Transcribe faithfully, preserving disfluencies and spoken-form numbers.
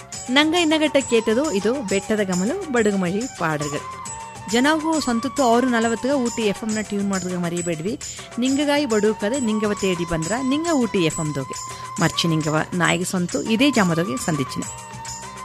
ನಂಗ ಇನ್ನಗಟ್ಟ ಕೇತದು ಇದು ಬೆಟ್ಟದ ಗಮಲು ಬಡುಗುಮಳಿ ಪಾಡಗಳು ಜನಗೂ ಸಂತತ್ತು ಅವರು ನಲವತ್ತಗ ಊಟಿ ಎಫ್ ಎಮ್ನ ಟ್ಯೂನ್ ಮಾಡಿದಾಗ ಮರಿಬೇಡ್ರಿ ನಿಂಗಗಾಯಿ ಬಡುಕದೆ ನಿಂಗವ ತೇಡಿ ಬಂದ್ರ ನಿಂಗ ಊಟಿ ಎಫ್ ಎಮ್ದೋಗೆ ಮರ್ಚಿ ನಿಂಗವ ನಾಯಿಗೆ ಸಂತು ಇದೇ ಜಾಮದೋಗೆ ಸಂದಿಚ್ಚಿನ